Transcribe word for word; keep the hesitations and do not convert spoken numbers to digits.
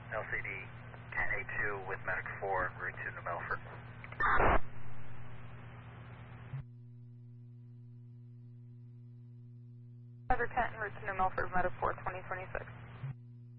L C D ten A two with Medic four, route to New Milford. Roger ten, route to New Milford, Medic four, twenty twenty-six.